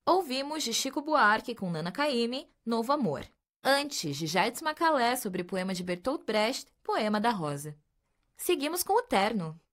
Ouvimos de Chico Buarque com Nana Caymmi, Novo Amor. Antes, de Jardim Macalé sobre poema de Bertolt Brecht, Poema da Rosa. Seguimos com o Terno.